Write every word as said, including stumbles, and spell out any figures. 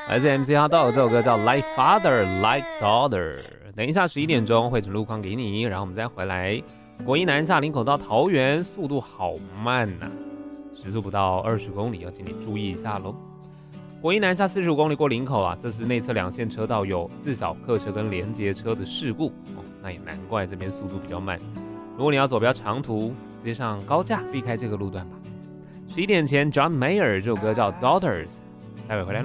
来自 M C 哈道，这首歌叫 Like Father Like Daughter。等一下十一点钟会整路况给你，然后我们再回来。国一南下林口到桃园，速度好慢呐、啊，时速不到二十公里，要请你注意一下喽。国一南下四十五公里过林口啊，这是内侧两线车道有自小客车跟连结车的事故、哦、那也难怪这边速度比较慢。如果你要走比较长途，直接上高架避开这个路段吧。十一点前 John Mayer 这首歌叫 Daughters， 待会回来喽。